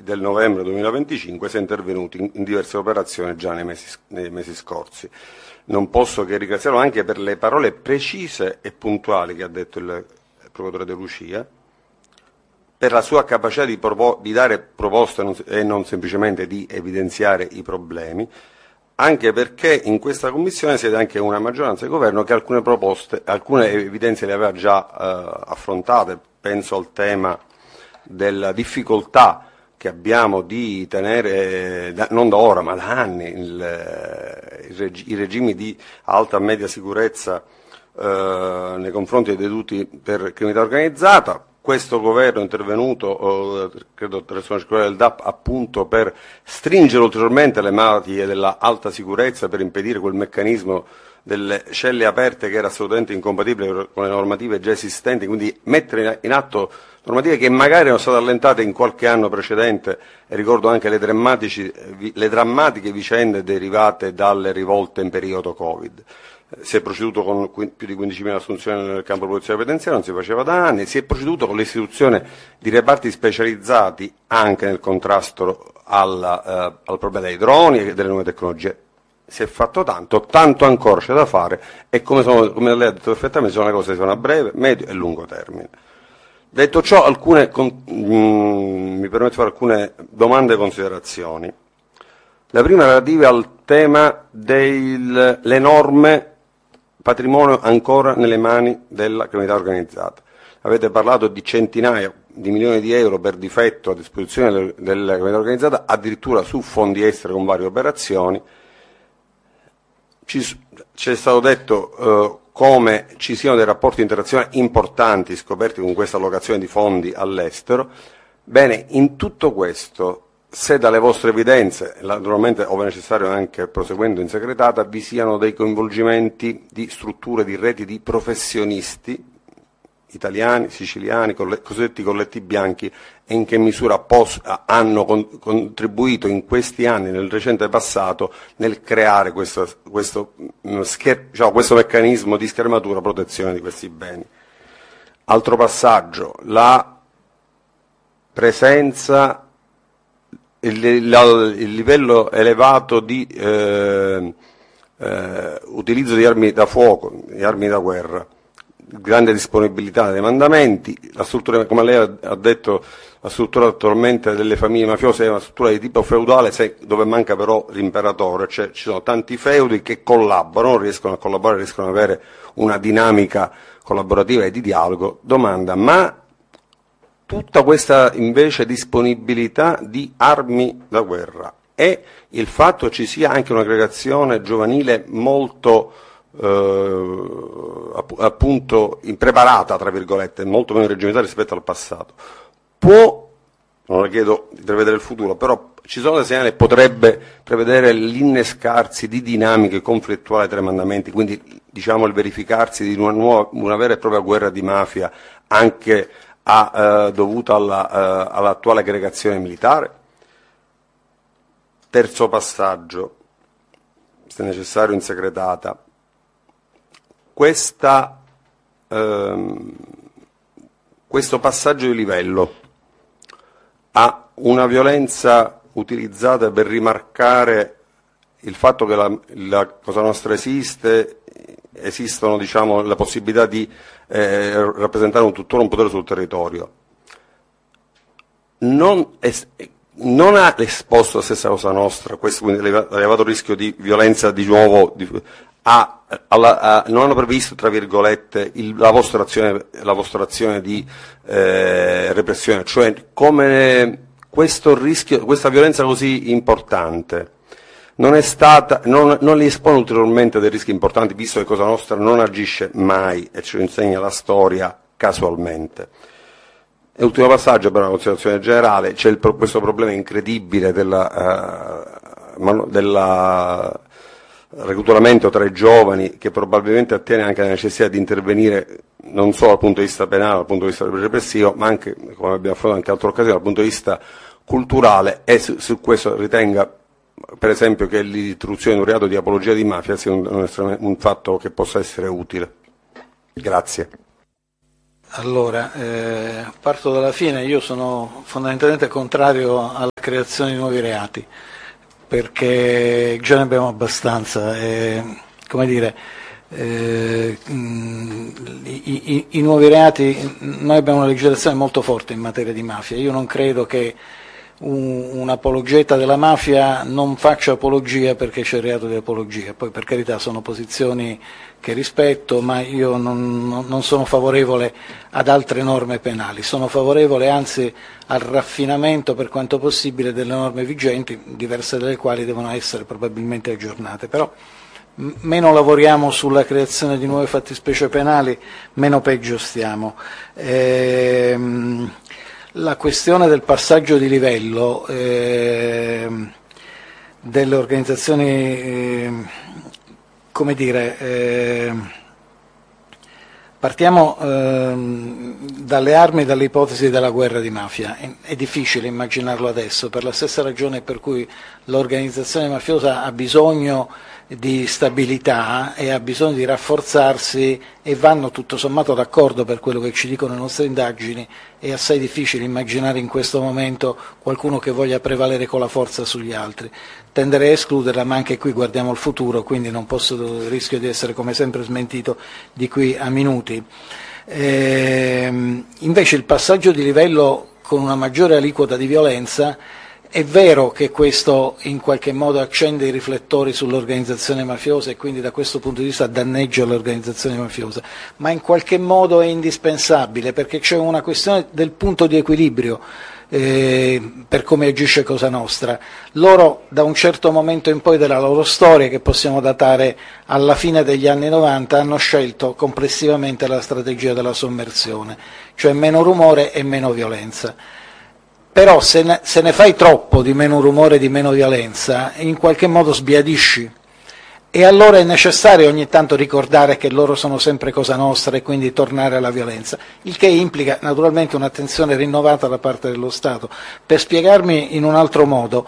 del novembre 2025 si è intervenuti in diverse operazioni già nei mesi scorsi. Non posso che ringraziarlo anche per le parole precise e puntuali che ha detto il procuratore De Lucia, per la sua capacità di dare proposte e non semplicemente di evidenziare i problemi, anche perché in questa commissione siede anche una maggioranza di governo che alcune evidenze le aveva già affrontate. Penso al tema della difficoltà che abbiamo di tenere, non da ora ma da anni, i regimi di alta e media sicurezza nei confronti dei detenuti per criminalità organizzata. Questo governo è intervenuto, credo attraverso una circolare del DAP, appunto per stringere ulteriormente le maglie della alta sicurezza, per impedire quel meccanismo delle celle aperte che era assolutamente incompatibile con le normative già esistenti, quindi mettere in atto normative che magari erano state allentate in qualche anno precedente, e ricordo anche le drammatiche vicende derivate dalle rivolte in periodo Covid. Si è proceduto con più di 15.000 assunzioni nel campo della polizia penitenziaria, non si faceva da anni, si è proceduto con l'istituzione di reparti specializzati anche nel contrasto al problema dei droni e delle nuove tecnologie. Si è fatto tanto ancora c'è da fare, e come lei ha detto perfettamente, sono le cose che si fanno a breve, medio e lungo termine. Detto ciò, mi permetto di fare alcune domande e considerazioni. La prima relativa al tema dell'enorme patrimonio ancora nelle mani della criminalità organizzata. Avete parlato di centinaia di milioni di euro per difetto a disposizione della criminalità organizzata, addirittura su fondi esteri con varie operazioni. Ci è stato detto come ci siano dei rapporti internazionali importanti scoperti con questa allocazione di fondi all'estero. Bene, in tutto questo, se dalle vostre evidenze, naturalmente ove necessario anche proseguendo in segretata, vi siano dei coinvolgimenti di strutture, di reti di professionisti italiani, siciliani, cosiddetti colletti bianchi, e in che misura hanno contribuito in questi anni, nel recente passato, nel creare questo meccanismo di schermatura protezione di questi beni. Altro passaggio, la presenza, il livello elevato di utilizzo di armi da fuoco, di armi da guerra, grande disponibilità dei mandamenti, la struttura, come lei ha detto, la struttura attualmente delle famiglie mafiose è una struttura di tipo feudale, dove manca però l'imperatore, cioè ci sono tanti feudi che collaborano, riescono a collaborare, riescono ad avere una dinamica collaborativa e di dialogo. Domanda, ma tutta questa invece disponibilità di armi da guerra e il fatto che ci sia anche un'aggregazione giovanile molto appunto impreparata, tra virgolette, molto meno regimentale rispetto al passato, non le chiedo di prevedere il futuro, però ci sono dei segnali che potrebbe prevedere l'innescarsi di dinamiche conflittuali tra i mandamenti, quindi diciamo il verificarsi di una vera e propria guerra di mafia anche dovuta all'attuale aggregazione militare. Terzo passaggio, se necessario in segretata. Questo passaggio di livello ha una violenza utilizzata per rimarcare il fatto che la Cosa Nostra esistono, diciamo, la possibilità di rappresentare tuttora un potere sul territorio. Non ha esposto la stessa Cosa Nostra, questo quindi elevato rischio di violenza di nuovo, non hanno previsto, tra virgolette, la vostra azione di repressione, cioè come questo rischio, questa violenza così importante non li espone ulteriormente dei rischi importanti, visto che Cosa Nostra non agisce mai, e ce lo insegna la storia, casualmente. E ultimo passaggio, per una considerazione generale, c'è questo problema incredibile del reclutamento tra i giovani, che probabilmente attiene anche alla necessità di intervenire non solo dal punto di vista penale, dal punto di vista repressivo, ma anche, come abbiamo fatto anche in altre occasioni, dal punto di vista culturale, e su questo ritenga, per esempio, che l'introduzione di un reato di apologia di mafia sia un fatto che possa essere utile. Grazie. Allora, parto dalla fine, io sono fondamentalmente contrario alla creazione di nuovi reati, perché già ne abbiamo abbastanza. Come dire, i nuovi reati, noi abbiamo una legislazione molto forte in materia di mafia, io non credo che un apologeta della mafia non faccia apologia perché c'è il reato di apologia, poi per carità sono posizioni che rispetto, ma io non sono favorevole ad altre norme penali, sono favorevole anzi al raffinamento per quanto possibile delle norme vigenti, diverse delle quali devono essere probabilmente aggiornate, però meno lavoriamo sulla creazione di nuove fattispecie penali, meno peggio stiamo. La questione del passaggio di livello delle organizzazioni, come dire, partiamo dalle armi e dalle ipotesi della guerra di mafia. È difficile immaginarlo adesso, per la stessa ragione per cui l'organizzazione mafiosa ha bisogno di stabilità e ha bisogno di rafforzarsi, e vanno tutto sommato d'accordo per quello che ci dicono le nostre indagini. È assai difficile immaginare in questo momento qualcuno che voglia prevalere con la forza sugli altri. Tenderei a escluderla, ma anche qui guardiamo il futuro, quindi non posso, rischio di essere come sempre smentito di qui a minuti. Invece il passaggio di livello con una maggiore aliquota di violenza, è vero che questo in qualche modo accende i riflettori sull'organizzazione mafiosa e quindi da questo punto di vista danneggia l'organizzazione mafiosa, ma in qualche modo è indispensabile, perché c'è una questione del punto di equilibrio per come agisce Cosa Nostra. Loro da un certo momento in poi della loro storia, che possiamo datare alla fine degli anni 90, hanno scelto complessivamente la strategia della sommersione, cioè meno rumore e meno violenza. Però se ne fai troppo di meno rumore e di meno violenza, in qualche modo sbiadisci. E allora è necessario ogni tanto ricordare che loro sono sempre Cosa Nostra e quindi tornare alla violenza, il che implica naturalmente un'attenzione rinnovata da parte dello Stato. Per spiegarmi in un altro modo,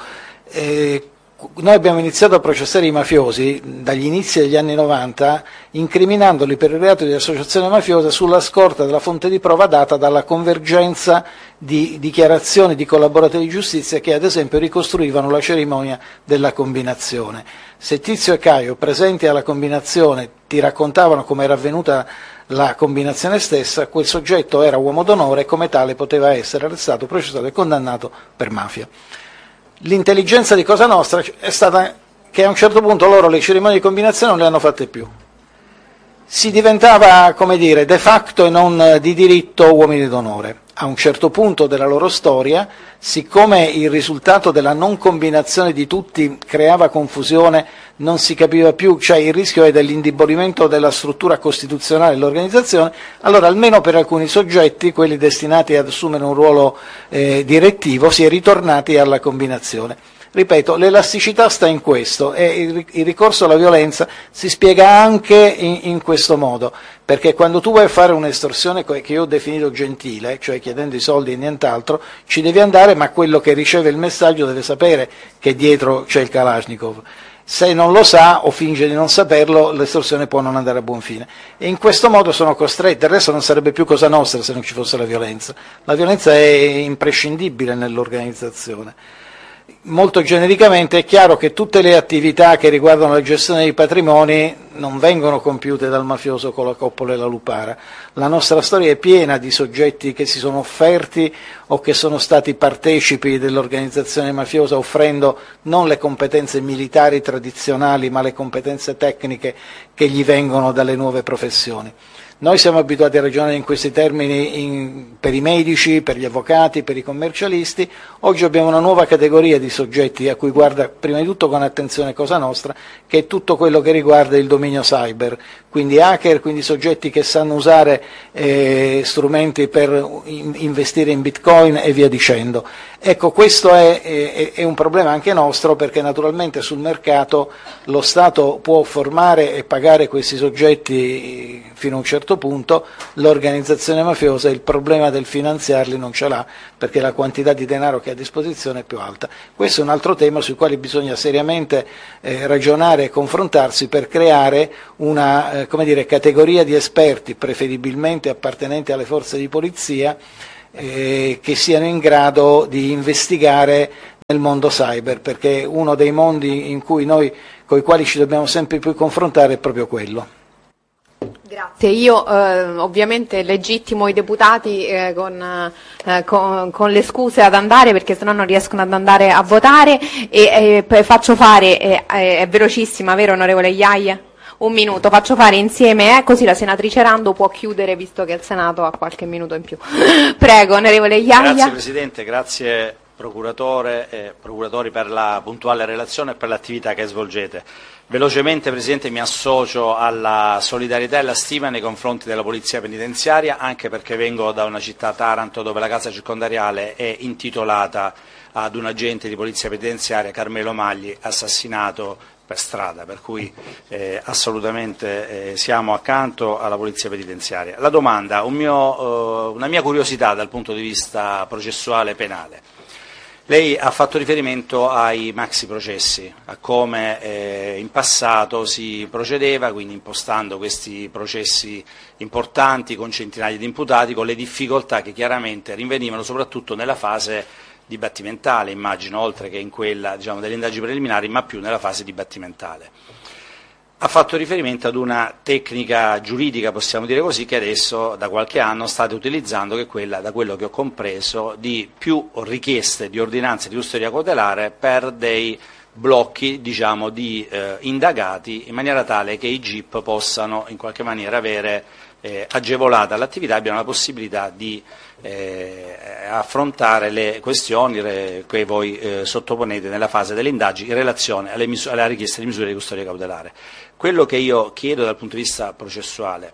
noi abbiamo iniziato a processare i mafiosi dagli inizi degli anni 90 incriminandoli per il reato di associazione mafiosa sulla scorta della fonte di prova data dalla convergenza di dichiarazioni di collaboratori di giustizia che ad esempio ricostruivano la cerimonia della combinazione. Se Tizio e Caio presenti alla combinazione ti raccontavano come era avvenuta la combinazione stessa, quel soggetto era uomo d'onore e come tale poteva essere arrestato, processato e condannato per mafia. L'intelligenza di Cosa Nostra è stata che a un certo punto loro le cerimonie di combinazione non le hanno fatte più. Si diventava, come dire, de facto e non di diritto uomini d'onore. A un certo punto della loro storia, siccome il risultato della non combinazione di tutti creava confusione, non si capiva più, cioè il rischio è dell'indebolimento della struttura costituzionale dell'organizzazione, allora almeno per alcuni soggetti, quelli destinati ad assumere un ruolo direttivo, si è ritornati alla combinazione. Ripeto, l'elasticità sta in questo e il ricorso alla violenza si spiega anche in questo modo, perché quando tu vuoi fare un'estorsione che io ho definito gentile, cioè chiedendo i soldi e nient'altro, ci devi andare, ma quello che riceve il messaggio deve sapere che dietro c'è il Kalashnikov. Se non lo sa o finge di non saperlo, l'estorsione può non andare a buon fine. E in questo modo sono costretti, del resto non sarebbe più Cosa Nostra se non ci fosse la violenza. La violenza è imprescindibile nell'organizzazione. Molto genericamente è chiaro che tutte le attività che riguardano la gestione dei patrimoni non vengono compiute dal mafioso con la coppola e la lupara. La nostra storia è piena di soggetti che si sono offerti o che sono stati partecipi dell'organizzazione mafiosa offrendo non le competenze militari tradizionali ma le competenze tecniche che gli vengono dalle nuove professioni. Noi siamo abituati a ragionare in questi termini per i medici, per gli avvocati, per i commercialisti. Oggi abbiamo una nuova categoria di soggetti a cui guarda prima di tutto con attenzione Cosa Nostra, che è tutto quello che riguarda il dominio cyber, quindi hacker, quindi soggetti che sanno usare strumenti per investire in bitcoin e via dicendo. Ecco, questo è un problema anche nostro, perché naturalmente sul mercato lo Stato può formare e pagare questi soggetti fino a un certo punto, l'organizzazione mafiosa il problema del finanziarli non ce l'ha, perché la quantità di denaro che ha a disposizione è più alta. Questo è un altro tema sui quali bisogna seriamente ragionare e confrontarsi per creare una come dire, categoria di esperti, preferibilmente appartenenti alle forze di polizia, che siano in grado di investigare nel mondo cyber, perché uno dei mondi in cui con i quali ci dobbiamo sempre più confrontare è proprio quello. Grazie. Io ovviamente legittimo i deputati con le scuse ad andare, perché sennò non riescono ad andare a votare, e faccio fare, è velocissima, vero onorevole Iaia? Un minuto, faccio fare insieme, così la senatrice Rando può chiudere, visto che il Senato ha qualche minuto in più. Prego, onorevole Iaia. Grazie Presidente, grazie Procuratore e Procuratori per la puntuale relazione e per l'attività che svolgete. Velocemente Presidente, mi associo alla solidarietà e alla stima nei confronti della Polizia Penitenziaria, anche perché vengo da una città, Taranto, dove la casa circondariale è intitolata ad un agente di Polizia Penitenziaria, Carmelo Magli, assassinato per strada, per cui assolutamente siamo accanto alla Polizia Penitenziaria. La domanda, una mia curiosità dal punto di vista processuale penale. Lei ha fatto riferimento ai maxi processi, a come in passato si procedeva, quindi impostando questi processi importanti con centinaia di imputati, con le difficoltà che chiaramente rinvenivano soprattutto nella fase dibattimentale, immagino, oltre che in quella, diciamo, delle indagini preliminari, ma più nella fase dibattimentale. Ha fatto riferimento ad una tecnica giuridica, possiamo dire così, che adesso da qualche anno state utilizzando, che è quella, da quello che ho compreso, di più richieste di ordinanze di custodia cautelare per dei blocchi, diciamo, di indagati, in maniera tale che i GIP possano in qualche maniera avere agevolata l'attività, abbiano la possibilità di affrontare le questioni che voi sottoponete nella fase delle indagini in relazione alla richiesta di misure di custodia cautelare. Quello che io chiedo dal punto di vista processuale,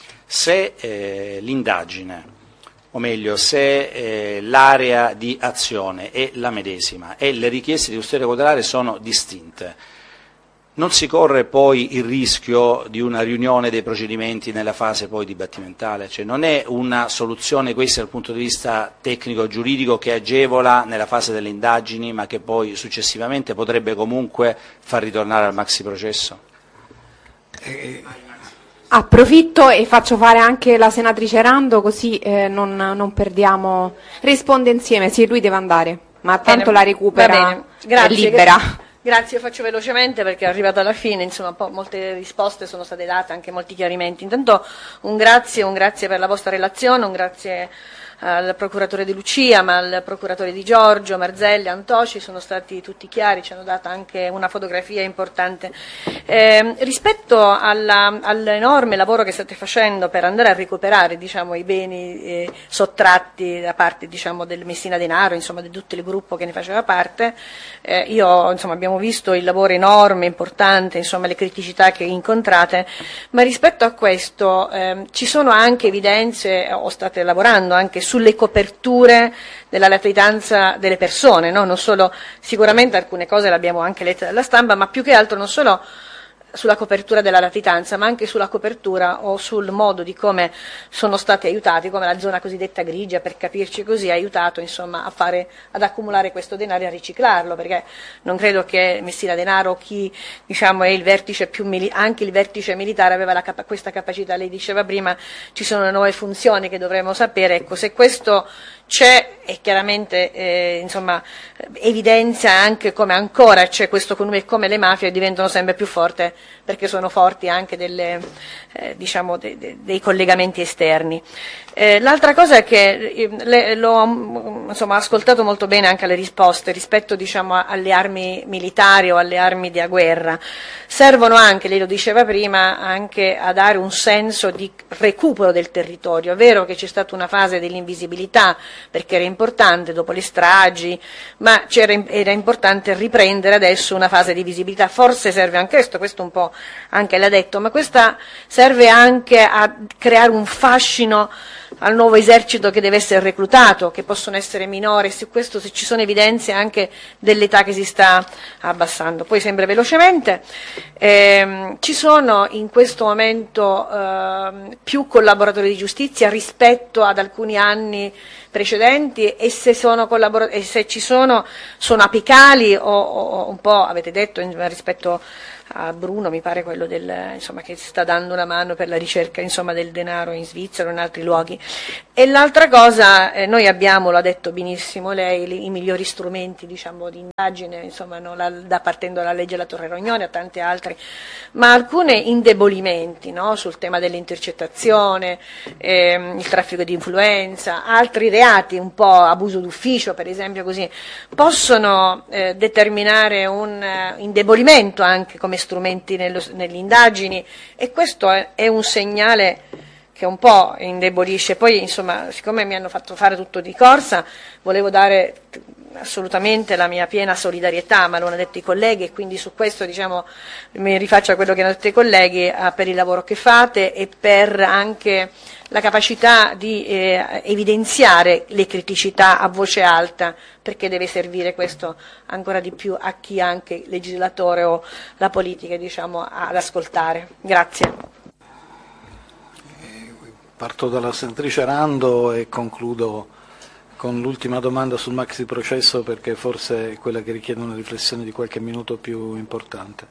se l'indagine, o meglio, se l'area di azione è la medesima e le richieste di custodia cautelare sono distinte, non si corre poi il rischio di una riunione dei procedimenti nella fase poi dibattimentale? Cioè non è una soluzione questa dal punto di vista tecnico-giuridico che agevola nella fase delle indagini, ma che poi successivamente potrebbe comunque far ritornare al maxi processo? Approfitto e faccio fare anche la senatrice Rando, così non perdiamo. Risponde insieme, sì, lui deve andare, ma tanto la recupera, è libera. Grazie, io faccio velocemente perché è arrivato alla fine, insomma molte risposte sono state date, anche molti chiarimenti. Intanto un grazie per la vostra relazione, un grazie al procuratore Di Lucia, ma al procuratore Di Giorgio, Marzelli, Antoci, sono stati tutti chiari, ci hanno dato anche una fotografia importante. Rispetto all'enorme lavoro che state facendo per andare a recuperare, diciamo, i beni sottratti da parte, diciamo, del Messina Denaro, insomma di tutto il gruppo che ne faceva parte, abbiamo visto il lavoro enorme, importante, insomma le criticità che incontrate, ma rispetto a questo ci sono anche evidenze, o state lavorando anche sulle coperture della latitanza delle persone, no? Non solo, sicuramente alcune cose le abbiamo anche lette dalla stampa, ma più che altro non solo sulla copertura della latitanza, ma anche sulla copertura o sul modo di come sono stati aiutati, come la zona cosiddetta grigia, per capirci così, ha aiutato, insomma, ad accumulare questo denaro e a riciclarlo, perché non credo che Messina Denaro, chi, diciamo, è il vertice anche il vertice militare aveva questa capacità. Lei diceva prima, ci sono nuove funzioni che dovremmo sapere, ecco, se questo c'è, e chiaramente evidenzia anche come ancora c'è questo e come le mafie diventano sempre più forti, perché sono forti anche dei collegamenti esterni. L'altra cosa è che l'ho ascoltato molto bene anche alle risposte rispetto, diciamo, alle armi militari o alle armi da guerra. Servono anche, lei lo diceva prima, anche a dare un senso di recupero del territorio. È vero che c'è stata una fase dell'invisibilità, perché era importante dopo le stragi, ma era importante riprendere adesso una fase di visibilità. Forse serve anche questo un po' anche l'ha detto, ma questa serve anche a creare un fascino al nuovo esercito che deve essere reclutato, che possono essere minori, su questo se ci sono evidenze anche dell'età che si sta abbassando. Poi sempre velocemente, ci sono in questo momento più collaboratori di giustizia rispetto ad alcuni anni precedenti, e se sono e se ci sono apicali o un po', avete detto, rispetto a Bruno, mi pare quello insomma, che sta dando una mano per la ricerca, insomma, del denaro in Svizzera o in altri luoghi. E l'altra cosa, noi abbiamo, lo ha detto benissimo lei, i migliori strumenti, diciamo, di indagine, insomma, no, partendo dalla legge della Torre Rognoni a tanti altri, ma alcuni indebolimenti, no, sul tema dell'intercettazione, il traffico di influenza, altri reati, un po' abuso d'ufficio per esempio, così, possono determinare un indebolimento anche come strumenti nelle indagini, e questo è un segnale che un po' indebolisce. Poi, insomma, siccome mi hanno fatto fare tutto di corsa, volevo dare assolutamente la mia piena solidarietà, ma lo hanno detto i colleghi, e quindi su questo, diciamo, mi rifaccio a quello che hanno detto i colleghi, per il lavoro che fate e per anche la capacità di evidenziare le criticità a voce alta, perché deve servire questo ancora di più a chi anche legislatore o la politica, diciamo, ad ascoltare. Grazie. Parto dalla senatrice Rando e concludo con l'ultima domanda sul maxi processo, perché forse è quella che richiede una riflessione di qualche minuto più importante.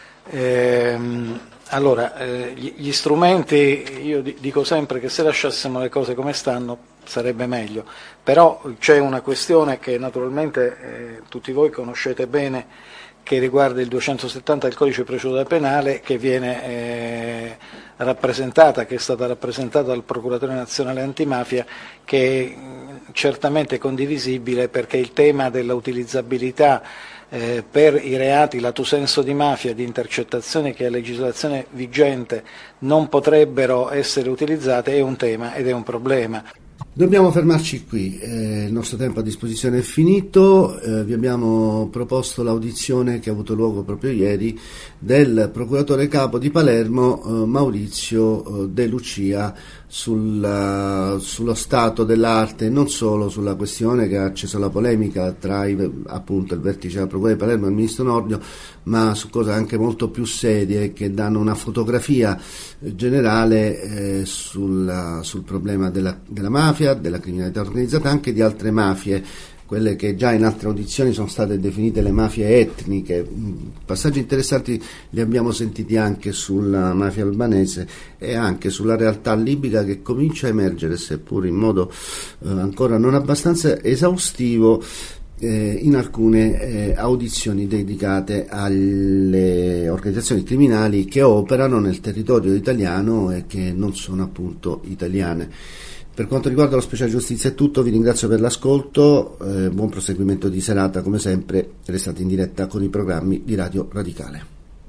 Allora, gli strumenti, io dico sempre che se lasciassimo le cose come stanno sarebbe meglio, però c'è una questione che naturalmente tutti voi conoscete bene, che riguarda il 270 del codice di procedura penale, che viene rappresentata, che è stata rappresentata dal procuratore nazionale antimafia, che è certamente condivisibile, perché il tema della utilizzabilità per i reati lato senso di mafia, di intercettazioni che a legislazione vigente non potrebbero essere utilizzate, è un tema ed è un problema. Dobbiamo fermarci qui, il nostro tempo a disposizione è finito, vi abbiamo proposto l'audizione che ha avuto luogo proprio ieri del procuratore capo di Palermo Maurizio De Lucia sullo stato dell'arte, non solo sulla questione che ha acceso la polemica tra appunto il vertice della Procura di Palermo e il ministro Nordio, ma su cose anche molto più serie che danno una fotografia generale sul problema della mafia, della criminalità organizzata, anche di altre mafie, quelle che già in altre audizioni sono state definite le mafie etniche. Passaggi interessanti li abbiamo sentiti anche sulla mafia albanese e anche sulla realtà libica, che comincia a emergere, seppur in modo ancora non abbastanza esaustivo, in alcune audizioni dedicate alle organizzazioni criminali che operano nel territorio italiano e che non sono appunto italiane. Per quanto riguarda lo speciale giustizia è tutto, vi ringrazio per l'ascolto, buon proseguimento di serata, come sempre restate in diretta con i programmi di Radio Radicale.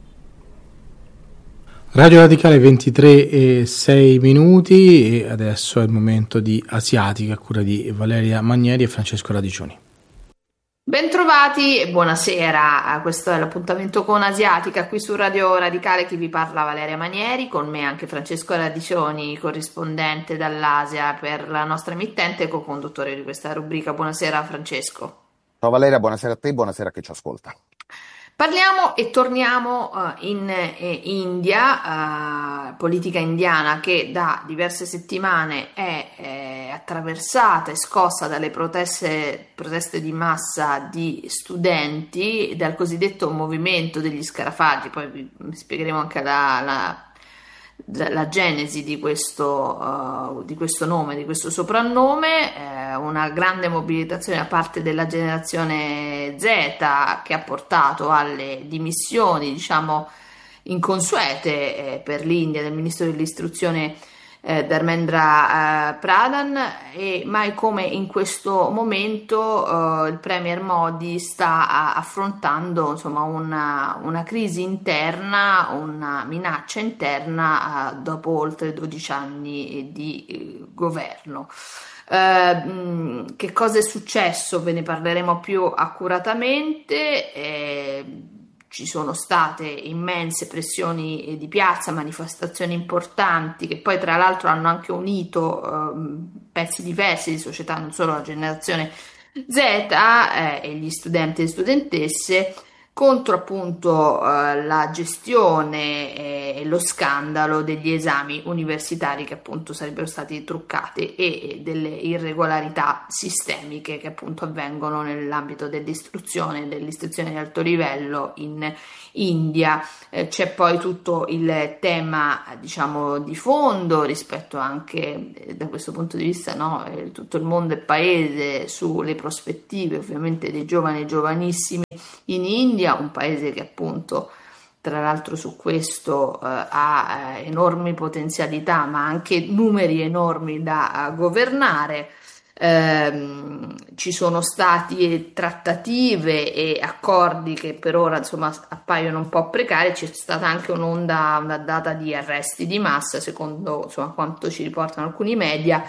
Radio Radicale 23:06 e adesso è il momento di Asiatica a cura di Valeria Manieri e Francesco Radicioni. Bentrovati e buonasera, questo è l'appuntamento con Asiatica qui su Radio Radicale. Chi vi parla Valeria Manieri, con me anche Francesco Radicioni, corrispondente dall'Asia per la nostra emittente e co-conduttore di questa rubrica. Buonasera Francesco. Ciao Valeria, buonasera a te, buonasera a chi ci ascolta. Parliamo e torniamo in India, politica indiana che da diverse settimane è attraversata e scossa dalle proteste di massa di studenti, dal cosiddetto movimento degli scarafaggi. Poi vi spiegheremo anche la genesi di questo nome, di questo soprannome. Una grande mobilitazione da parte della generazione Z che ha portato alle dimissioni, diciamo, inconsuete per l'India del ministro dell'istruzione Dharmendra Pradhan, e mai come in questo momento il premier Modi sta affrontando, insomma, una crisi interna, una minaccia interna dopo oltre 12 anni di governo. Che cosa è successo? Ve ne parleremo più accuratamente. Ci sono state immense pressioni di piazza, manifestazioni importanti che poi tra l'altro hanno anche unito pezzi diversi di società, non solo la generazione Z e gli studenti e studentesse, contro appunto la gestione e lo scandalo degli esami universitari che appunto sarebbero stati truccati e delle irregolarità sistemiche che appunto avvengono nell'ambito dell'istruzione di alto livello in India. C'è poi tutto il tema, diciamo, di fondo rispetto anche da questo punto di vista, no? Tutto il mondo e paese sulle prospettive ovviamente dei giovani e giovanissimi in India, un paese che appunto tra l'altro su questo ha enormi potenzialità ma anche numeri enormi da governare. Ci sono stati trattative e accordi che per ora insomma appaiono un po' precari. C'è stata anche una data di arresti di massa, secondo insomma quanto ci riportano alcuni media.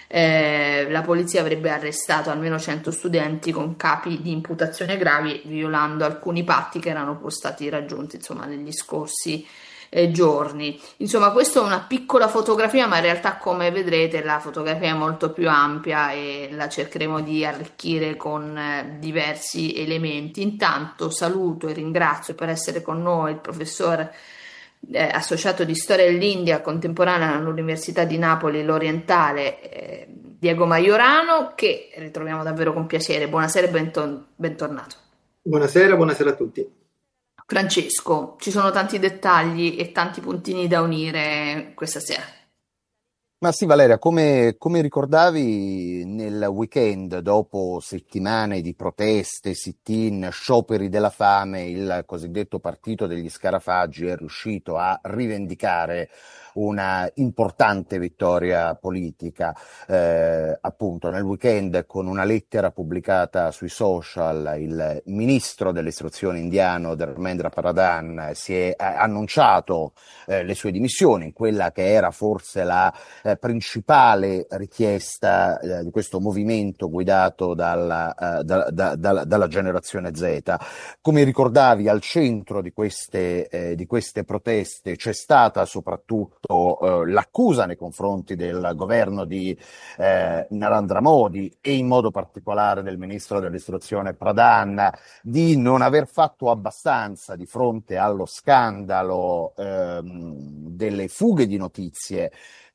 La polizia avrebbe arrestato almeno 100 studenti con capi di imputazione gravi, violando alcuni patti che erano poi stati raggiunti insomma negli scorsi giorni. Insomma, questa è una piccola fotografia, ma in realtà, come vedrete, la fotografia è molto più ampia e la cercheremo di arricchire con diversi elementi. Intanto saluto e ringrazio per essere con noi il professor associato di storia dell'India contemporanea all'Università di Napoli l'Orientale, Diego Majorano, che ritroviamo davvero con piacere. Buonasera e bentornato. Buonasera a tutti. Francesco, ci sono tanti dettagli e tanti puntini da unire questa sera. Ma sì, Valeria, come ricordavi, nel weekend, dopo settimane di proteste, sit-in, scioperi della fame, il cosiddetto partito degli Scarafaggi è riuscito a rivendicare una importante vittoria politica, appunto nel weekend, con una lettera pubblicata sui social. Il ministro dell'istruzione indiano Dharmendra Pradhan si è annunciato le sue dimissioni in quella che era forse la principale richiesta di questo movimento guidato dalla generazione Z. Come ricordavi, al centro di queste proteste c'è stata soprattutto l'accusa nei confronti del governo di Narendra Modi e in modo particolare del ministro dell'istruzione Pradhan di non aver fatto abbastanza di fronte allo scandalo delle fughe di notizie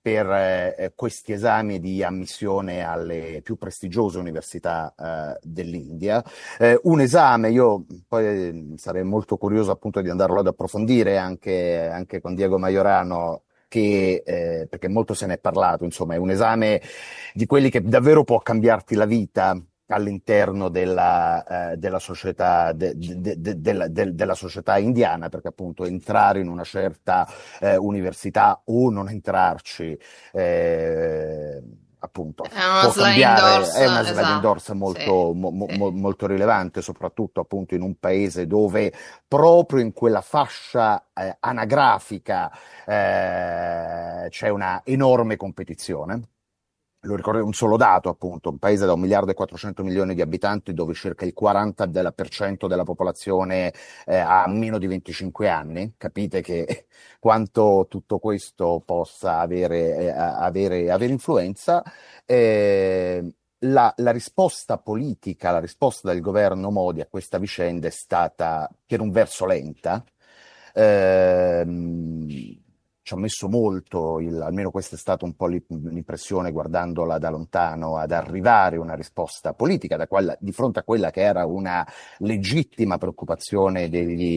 per questi esami di ammissione alle più prestigiose università dell'India. Un esame, io poi sarei molto curioso appunto di andarlo ad approfondire anche con Diego Majorano, perché molto se ne è parlato, insomma, è un esame di quelli che davvero può cambiarti la vita all'interno della società della società indiana, perché appunto entrare in una certa università o non entrarci appunto È una può sliding cambiare, doors, è una sliding esatto. doors molto, molto rilevante, soprattutto appunto in un paese dove proprio in quella fascia anagrafica c'è una enorme competizione. Lo ricordo un solo dato, appunto, un paese da 1 miliardo e 400 milioni di abitanti dove circa il 40% della popolazione ha meno di 25 anni. Capite che quanto tutto questo possa avere influenza. La risposta politica, la risposta del governo Modi a questa vicenda è stata per un verso lenta. Ci ha messo molto, almeno questa è stata un po' l'impressione guardandola da lontano, ad arrivare una risposta politica di fronte a quella che era una legittima preoccupazione degli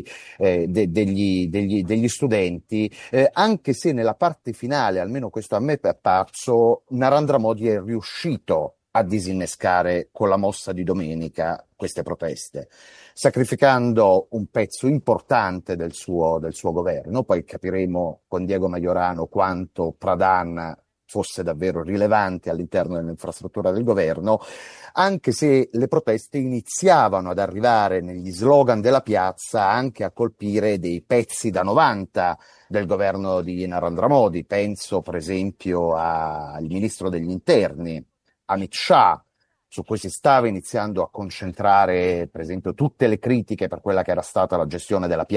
studenti, anche se nella parte finale, almeno questo a me è apparso, Narendra Modi è riuscito a disinnescare con la mossa di domenica queste proteste, sacrificando un pezzo importante del suo governo. Poi capiremo con Diego Majorano quanto Pradhan fosse davvero rilevante all'interno dell'infrastruttura del governo, anche se le proteste iniziavano ad arrivare negli slogan della piazza anche a colpire dei pezzi da 90 del governo di Narendra Modi. Penso per esempio al ministro degli interni, Amit Shah, su cui si stava iniziando a concentrare, per esempio, tutte le critiche per quella che era stata la gestione della piazza durante le proteste di lunedì 20.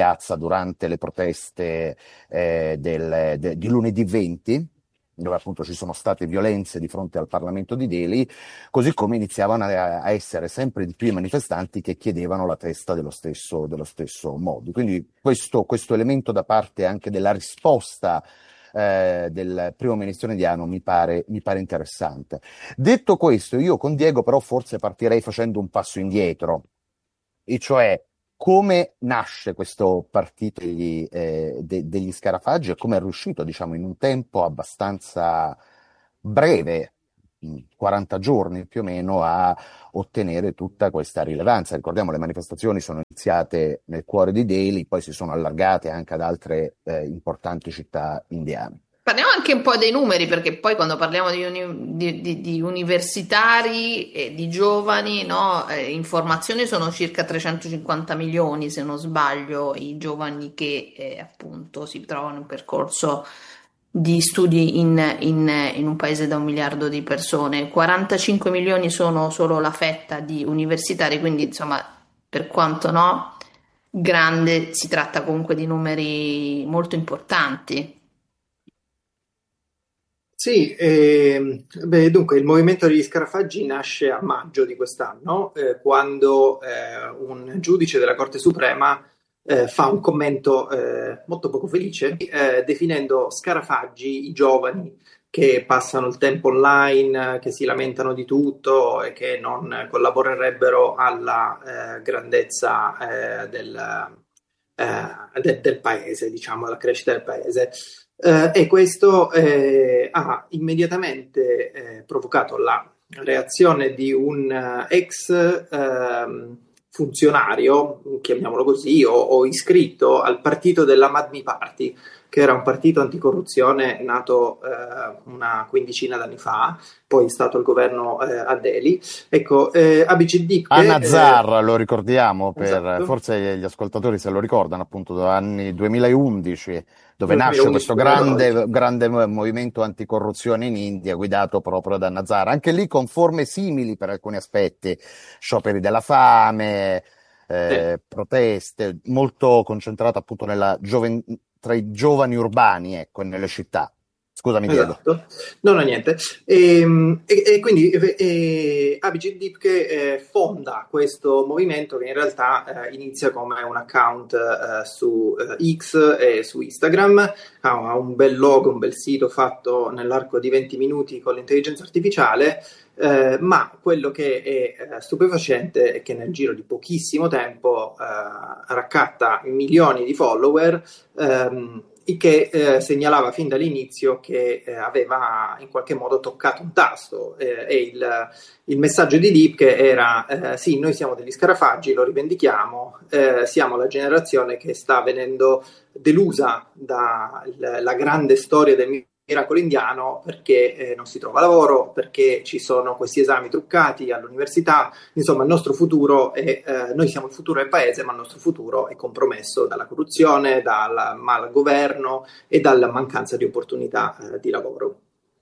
dove appunto ci sono state violenze di fronte al Parlamento di Delhi, così come iniziavano a essere sempre di più i manifestanti che chiedevano la testa dello stesso Modi. Quindi questo elemento da parte anche della risposta del primo ministro indiano mi pare interessante. Detto questo, io con Diego però forse partirei facendo un passo indietro, e cioè come nasce questo partito degli Scarafaggi e come è riuscito, diciamo, in un tempo abbastanza breve, 40 giorni più o meno, a ottenere tutta questa rilevanza. Ricordiamo, le manifestazioni sono iniziate nel cuore di Delhi, poi si sono allargate anche ad altre importanti città indiane. Parliamo anche un po' dei numeri, perché poi quando parliamo di universitari e di giovani, no, informazioni, sono circa 350 milioni, se non sbaglio, i giovani che appunto si trovano in percorso di studi in un paese da 1 miliardo di persone. 45 milioni sono solo la fetta di universitari, quindi insomma, per quanto no, grande, si tratta comunque di numeri molto importanti. Sì, dunque il movimento degli Scarafaggi nasce a maggio di quest'anno, quando un giudice della Corte Suprema fa un commento molto poco felice, definendo Scarafaggi i giovani che passano il tempo online, che si lamentano di tutto e che non collaborerebbero alla grandezza del paese, diciamo, alla crescita del paese. E questo ha immediatamente provocato la reazione di un ex funzionario, chiamiamolo così, o iscritto al partito dell'Aam Aadmi Party, che era un partito anticorruzione nato una quindicina d'anni fa, poi è stato il governo a Delhi. Ecco, Abhijit Dipke... A Nazar, lo ricordiamo, esatto. Forse gli ascoltatori se lo ricordano, appunto, anni 2011, dove 2011, nasce questo grande movimento anticorruzione in India, guidato proprio da Nazar. Anche lì con forme simili per alcuni aspetti, scioperi della fame, proteste, molto concentrata appunto tra i giovani urbani, ecco, nelle città. Scusami, Diego. Esatto, no, niente. E quindi Abhijit Dipke fonda questo movimento che in realtà inizia come un account su X e su Instagram, ha un bel logo, un bel sito fatto nell'arco di 20 minuti con l'intelligenza artificiale, ma quello che è stupefacente è che nel giro di pochissimo tempo raccatta milioni di follower, che segnalava fin dall'inizio che aveva in qualche modo toccato un tasto, e il messaggio di Dipke era sì, noi siamo degli Scarafaggi, lo rivendichiamo, siamo la generazione che sta venendo delusa dalla grande storia del miracolo indiano, perché non si trova lavoro, perché ci sono questi esami truccati all'università, insomma il nostro futuro noi siamo il futuro del paese, ma il nostro futuro è compromesso dalla corruzione, dal malgoverno e dalla mancanza di opportunità di lavoro.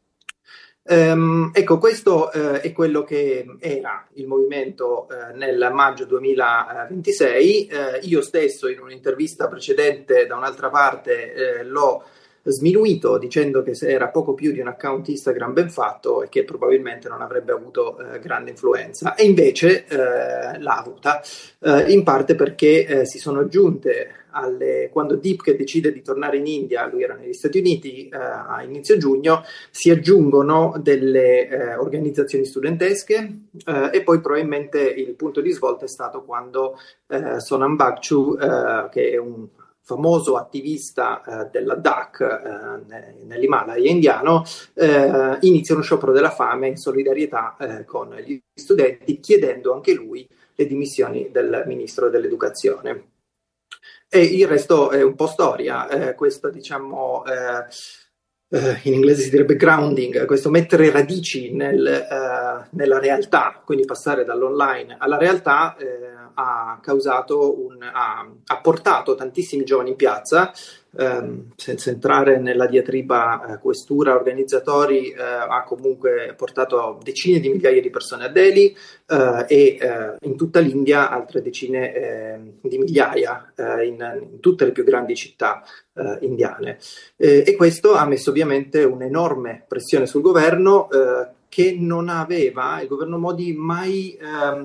Ecco, questo è quello che era il movimento nel maggio 2026. Io stesso in un'intervista precedente da un'altra parte l'ho sminuito dicendo che era poco più di un account Instagram ben fatto e che probabilmente non avrebbe avuto grande influenza, e invece l'ha avuta, in parte perché si sono aggiunte quando Dipke decide di tornare in India, lui era negli Stati Uniti a inizio giugno, si aggiungono delle organizzazioni studentesche, e poi probabilmente il punto di svolta è stato quando Sonam Bagchu, che è un famoso attivista della DAC nell'Himalaya indiano, inizia uno sciopero della fame in solidarietà con gli studenti, chiedendo anche lui le dimissioni del ministro dell'educazione. E il resto è un po' storia, questo diciamo in inglese si direbbe grounding, questo mettere radici nella realtà, quindi passare dall'online alla realtà, ha portato tantissimi giovani in piazza, senza entrare nella diatriba questura, organizzatori, ha comunque portato decine di migliaia di persone a Delhi e in tutta l'India altre decine di migliaia in tutte le più grandi città indiane. E questo ha messo ovviamente un'enorme pressione sul governo che non aveva il governo Modi mai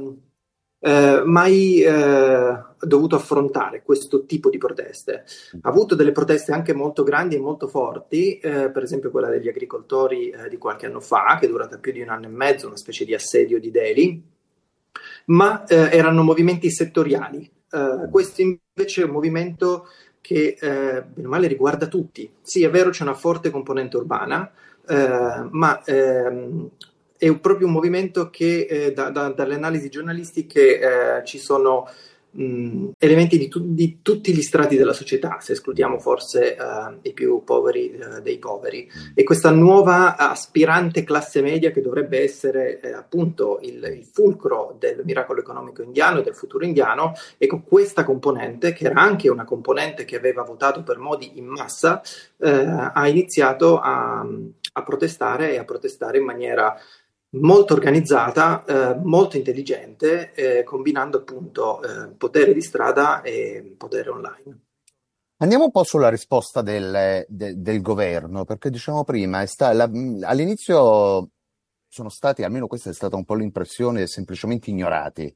dovuto affrontare questo tipo di proteste. Ha avuto delle proteste anche molto grandi e molto forti, per esempio quella degli agricoltori di qualche anno fa, che è durata più di 1 anno e mezzo, una specie di assedio di Delhi, ma erano movimenti settoriali. Questo invece è un movimento che bene o male riguarda tutti. Sì, è vero, c'è una forte componente urbana, ma è proprio un movimento che dalle analisi giornalistiche ci sono elementi di tutti gli strati della società, se escludiamo forse i più poveri dei poveri. E questa nuova aspirante classe media che dovrebbe essere appunto il fulcro del miracolo economico indiano e del futuro indiano, ecco, questa componente, che era anche una componente che aveva votato per Modi in massa, ha iniziato a protestare, e a protestare in maniera molto organizzata, molto intelligente, combinando appunto potere di strada e potere online. Andiamo un po' sulla risposta del governo, perché diciamo prima, all'inizio sono stati, almeno questa è stata un po' l'impressione, semplicemente ignorati.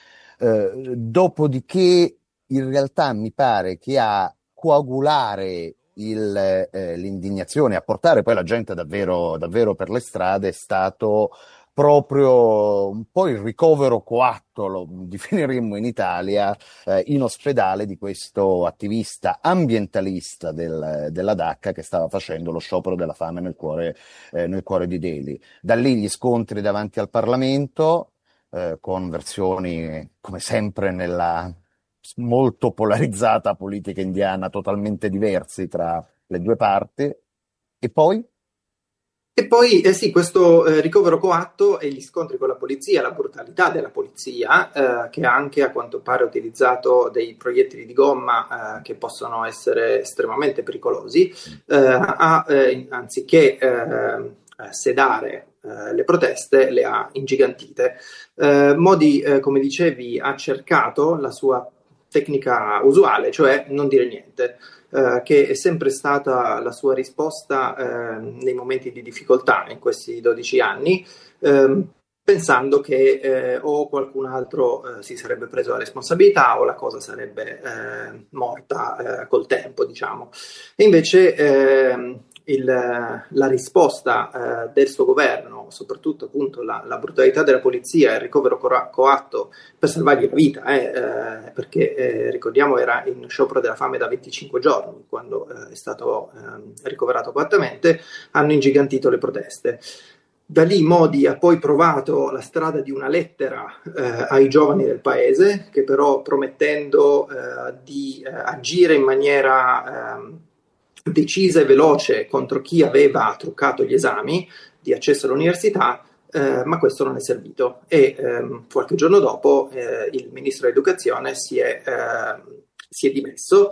Dopodiché in realtà mi pare che a coagulare l'indignazione, a portare poi la gente davvero per le strade è stato proprio un po' il ricovero coatto, lo definiremmo in Italia, in ospedale di questo attivista ambientalista della Dhaka che stava facendo lo sciopero della fame nel cuore di Delhi. Da lì gli scontri davanti al Parlamento, con versioni, come sempre nella molto polarizzata politica indiana, totalmente diversi tra le due parti. E poi sì, questo ricovero coatto e gli scontri con la polizia, la brutalità della polizia, che anche a quanto pare ha utilizzato dei proiettili di gomma che possono essere estremamente pericolosi, anziché sedare le proteste, le ha ingigantite. Modi, come dicevi, ha cercato la sua tecnica usuale, cioè non dire niente, che è sempre stata la sua risposta nei momenti di difficoltà in questi 12 anni, pensando che o qualcun altro si sarebbe preso la responsabilità o la cosa sarebbe morta col tempo, diciamo. E invece la risposta del suo governo, soprattutto appunto la brutalità della polizia e il ricovero coatto per salvargli la vita, perché ricordiamo era in sciopero della fame da 25 giorni quando è stato ricoverato coattamente, hanno ingigantito le proteste. Da lì Modi ha poi provato la strada di una lettera ai giovani del paese, che però, promettendo di agire in maniera decisa e veloce contro chi aveva truccato gli esami di accesso all'università, ma questo non è servito. E qualche giorno dopo il ministro dell'educazione si è dimesso,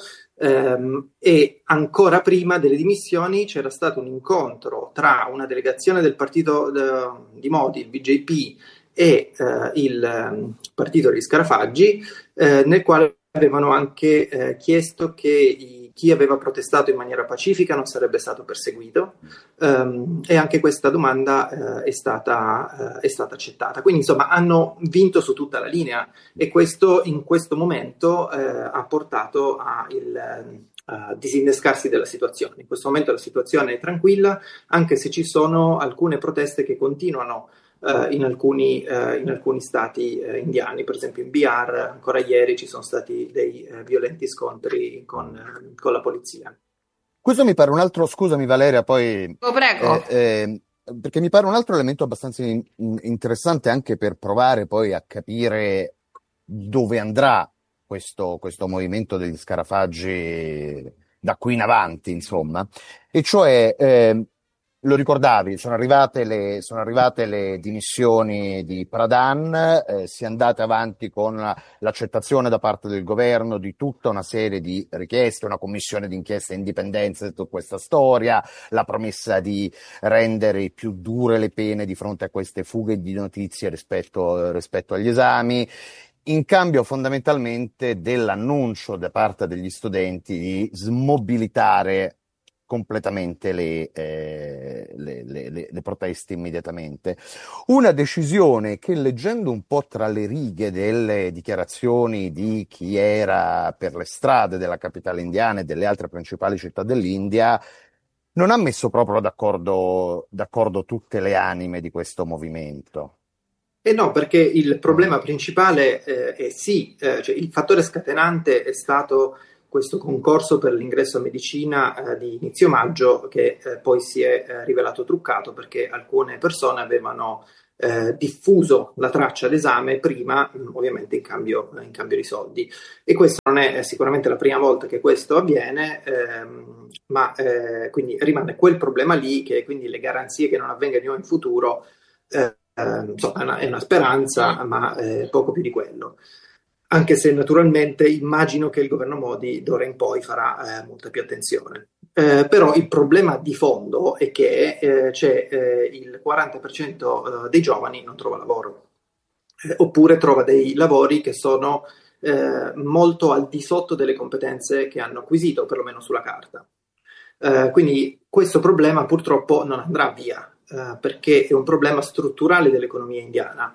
e ancora prima delle dimissioni c'era stato un incontro tra una delegazione del partito di Modi, il BJP, e il partito degli Scarafaggi, nel quale avevano anche chiesto che chi aveva protestato in maniera pacifica non sarebbe stato perseguito, e anche questa domanda è stata accettata. Quindi insomma hanno vinto su tutta la linea, e questo in questo momento ha portato a disinnescarsi della situazione. In questo momento la situazione è tranquilla, anche se ci sono alcune proteste che continuano in alcuni stati indiani. Per esempio in Bihar ancora ieri ci sono stati dei violenti scontri con la polizia. Questo mi pare un altro, scusami Valeria, poi Prego. perché mi pare un altro elemento abbastanza interessante anche per provare poi a capire dove andrà questo movimento degli Scarafaggi da qui in avanti, insomma, e cioè Lo ricordavi, sono arrivate le dimissioni di Pradhan, si è andate avanti con l'accettazione da parte del governo di tutta una serie di richieste, una commissione d'inchiesta indipendente su questa storia, la promessa di rendere più dure le pene di fronte a queste fughe di notizie rispetto agli esami, in cambio fondamentalmente dell'annuncio da parte degli studenti di smobilitare completamente le proteste immediatamente. Una decisione che, leggendo un po' tra le righe delle dichiarazioni di chi era per le strade della capitale indiana e delle altre principali città dell'India, non ha messo proprio d'accordo tutte le anime di questo movimento. E no, perché il problema principale è sì, cioè il fattore scatenante è stato questo concorso per l'ingresso a medicina di inizio maggio che poi si è rivelato truccato perché alcune persone avevano diffuso la traccia d'esame prima, ovviamente in cambio di soldi. E questo non è sicuramente la prima volta che questo avviene, ma quindi rimane quel problema lì che quindi le garanzie che non avvenga di nuovo in futuro insomma, è una speranza, ma poco più di quello. Anche se naturalmente immagino che il governo Modi d'ora in poi farà molta più attenzione. Però il problema di fondo è che c'è il 40% dei giovani non trova lavoro, oppure trova dei lavori che sono molto al di sotto delle competenze che hanno acquisito, perlomeno sulla carta. Quindi questo problema purtroppo non andrà via, perché è un problema strutturale dell'economia indiana.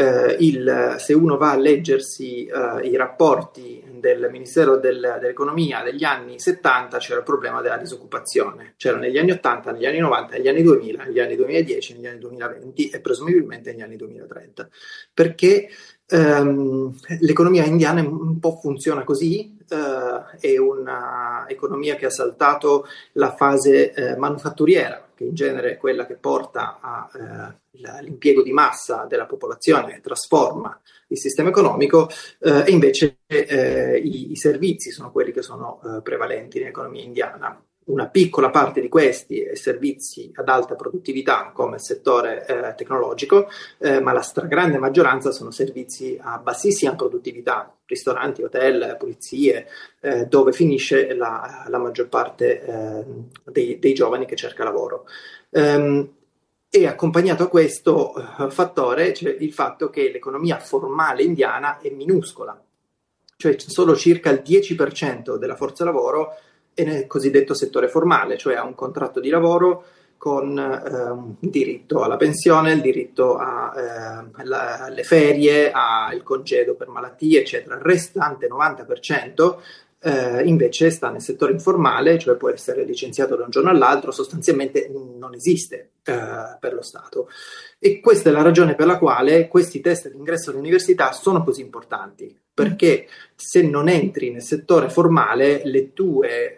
Se uno va a leggersi i rapporti del Ministero dell'Economia degli anni 70, c'era il problema della disoccupazione. C'era negli anni 80, negli anni 90, negli anni 2000, negli anni 2010, negli anni 2020 e presumibilmente negli anni 2030. Perché l'economia indiana un po' funziona così, è un'economia che ha saltato la fase manufatturiera, che in genere è quella che porta all'impiego di massa della popolazione, che trasforma il sistema economico, e invece i servizi sono quelli che sono prevalenti nell'economia indiana. Una piccola parte di questi è servizi ad alta produttività come il settore tecnologico, ma la stragrande maggioranza sono servizi a bassissima produttività, ristoranti, hotel, pulizie, dove finisce la maggior parte dei giovani che cerca lavoro. E accompagnato a questo fattore c'è il fatto che l'economia formale indiana è minuscola, cioè solo circa il 10% della forza lavoro è nel cosiddetto settore formale, cioè ha un contratto di lavoro con diritto alla pensione, il diritto alle ferie, al congedo per malattie, eccetera. Il restante 90% invece sta nel settore informale, cioè può essere licenziato da un giorno all'altro, sostanzialmente non esiste per lo Stato. E questa è la ragione per la quale questi test di ingresso all'università sono così importanti, perché se non entri nel settore formale le tue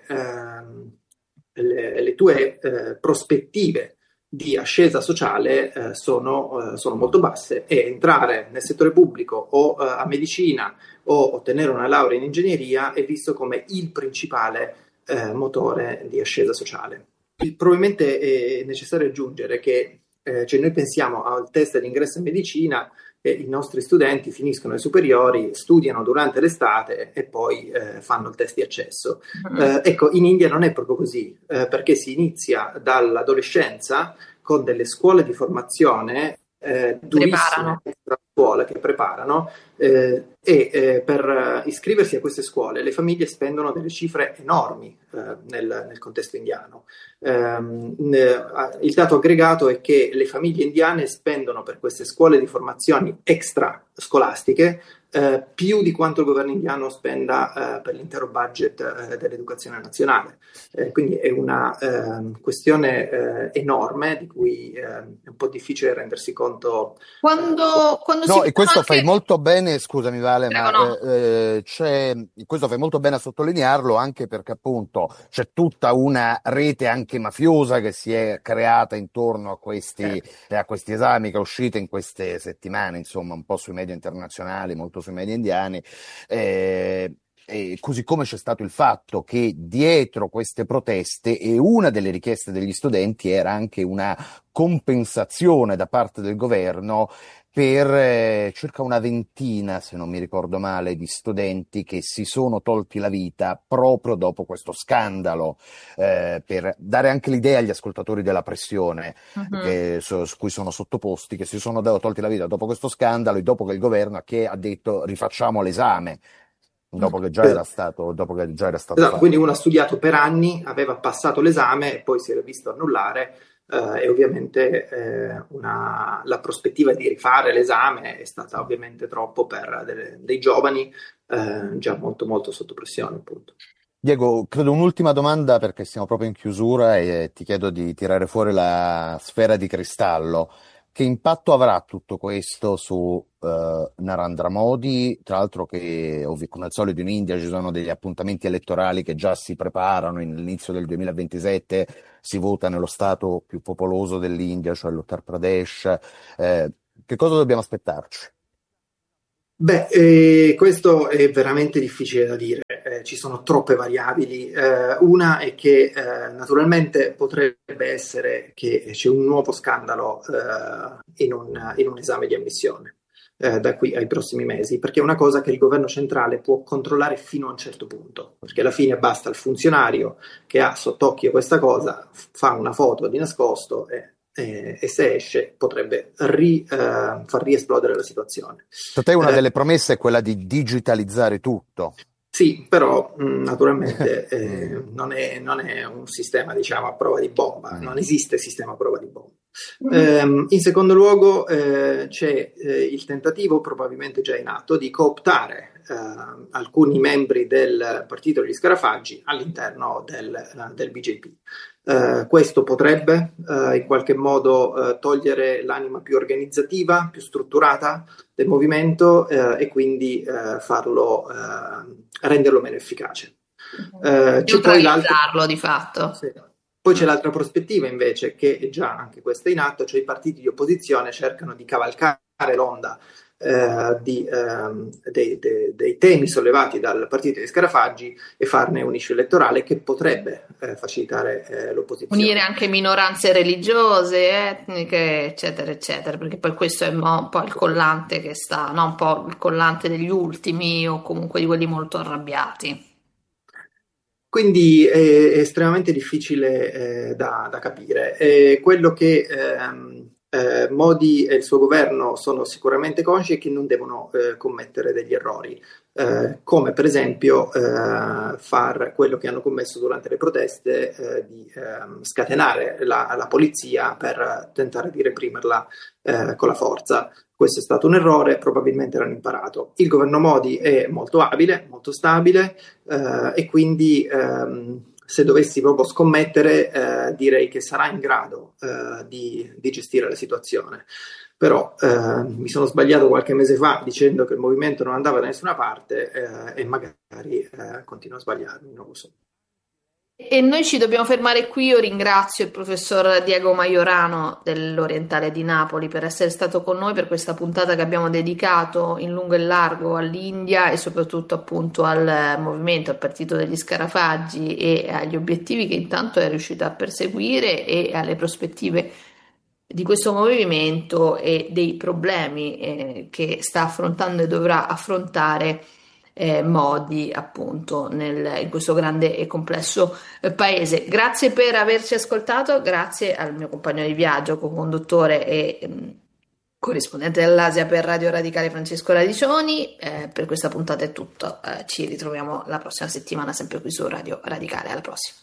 prospettive di ascesa sociale sono molto basse, e entrare nel settore pubblico o a medicina o ottenere una laurea in ingegneria è visto come il principale motore di ascesa sociale. Probabilmente è necessario aggiungere che cioè noi pensiamo al test di ingresso in medicina e i nostri studenti finiscono le superiori, studiano durante l'estate e poi fanno il test di accesso. Ecco, in India non è proprio così, perché si inizia dall'adolescenza con delle scuole di formazione durissime, scuole che preparano, e per iscriversi a queste scuole le famiglie spendono delle cifre enormi nel contesto indiano. Il dato aggregato è che le famiglie indiane spendono per queste scuole di formazioni extra scolastiche più di quanto il governo indiano spenda per l'intero budget dell'educazione nazionale. Quindi è una questione enorme di cui è un po' difficile rendersi conto. E questo fai molto bene, scusami Vale, questo fai molto bene a sottolinearlo, anche perché appunto c'è tutta una rete anche mafiosa che si è creata intorno a questi esami, che è uscita in queste settimane, insomma, un po' sui media internazionali, molto sui media indiani. così come c'è stato il fatto che dietro queste proteste, e una delle richieste degli studenti era anche una compensazione da parte del governo per circa una ventina, se non mi ricordo male, di studenti che si sono tolti la vita proprio dopo questo scandalo, per dare anche l'idea agli ascoltatori della pressione su cui sono sottoposti, che si sono tolti la vita dopo questo scandalo e dopo che il governo ha detto rifacciamo l'esame. Dopo che già era stato fatto. Quindi uno ha studiato per anni, aveva passato l'esame e poi si era visto annullare, e ovviamente la prospettiva di rifare l'esame è stata ovviamente troppo per dei giovani già molto molto sotto pressione, appunto. Diego, credo un'ultima domanda perché siamo proprio in chiusura e ti chiedo di tirare fuori la sfera di cristallo. Che impatto avrà tutto questo su Narendra Modi? Tra l'altro che come al solito in India ci sono degli appuntamenti elettorali che già si preparano, all'inizio del 2027 si vota nello stato più popoloso dell'India, cioè l'Uttar Pradesh. Che cosa dobbiamo aspettarci? Questo è veramente difficile da dire, ci sono troppe variabili. Una è che naturalmente potrebbe essere che c'è un nuovo scandalo in un esame di ammissione da qui ai prossimi mesi, perché è una cosa che il governo centrale può controllare fino a un certo punto, perché alla fine basta il funzionario che ha sott'occhio questa cosa, fa una foto di nascosto e se esce potrebbe far riesplodere la situazione. Per te una delle promesse è quella di digitalizzare tutto. Sì, però naturalmente non è un sistema, diciamo, a prova di bomba, non esiste sistema a prova di bomba. In secondo luogo c'è il tentativo, probabilmente già in atto, di cooptare alcuni membri del partito degli scarafaggi all'interno del BJP. Questo potrebbe in qualche modo togliere l'anima più organizzativa, più strutturata del movimento e quindi renderlo meno efficace. Neutralizzarlo di fatto. Sì. Poi c'è l'altra prospettiva invece, che è già anche questa in atto, cioè i partiti di opposizione cercano di cavalcare l'onda dei temi sollevati dal partito dei scarafaggi e farne un issue elettorale che potrebbe facilitare l'opposizione. Unire anche minoranze religiose, etniche, eccetera, eccetera, perché poi questo è un po' il collante che sta, no? Un po' il collante degli ultimi o comunque di quelli molto arrabbiati. Quindi è estremamente difficile da capire. Quello che Modi e il suo governo sono sicuramente consci è che non devono commettere degli errori, come per esempio far quello che hanno commesso durante le proteste, di scatenare la polizia per tentare di reprimerla con la forza. Questo è stato un errore, probabilmente l'hanno imparato. Il governo Modi è molto abile, molto stabile e quindi se dovessi proprio scommettere direi che sarà in grado di gestire la situazione. Però mi sono sbagliato qualche mese fa dicendo che il movimento non andava da nessuna parte e magari continuo a sbagliarmi, non lo so. E noi ci dobbiamo fermare qui. Io ringrazio il professor Diego Majorano dell'Orientale di Napoli per essere stato con noi per questa puntata che abbiamo dedicato in lungo e largo all'India e soprattutto appunto al movimento, al partito degli scarafaggi e agli obiettivi che intanto è riuscito a perseguire e alle prospettive di questo movimento e dei problemi che sta affrontando e dovrà affrontare Modi appunto in questo grande e complesso paese. Grazie per averci ascoltato, grazie al mio compagno di viaggio, co-conduttore e corrispondente dell'Asia per Radio Radicale Francesco Radicioni. Per questa puntata è tutto, ci ritroviamo la prossima settimana sempre qui su Radio Radicale. Alla prossima.